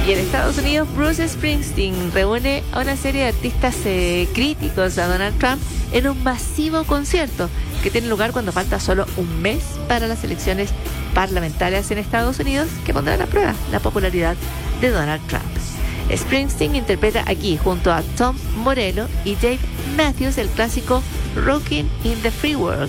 Y en Estados Unidos, Bruce Springsteen reúne a una serie de artistas críticos a Donald Trump en un masivo concierto que tiene lugar cuando falta solo un mes para las elecciones parlamentarias en Estados Unidos, que pondrán a prueba la popularidad de Donald Trump. Springsteen interpreta aquí junto a Tom Morello y Dave Matthews el clásico Rockin' in the Free World,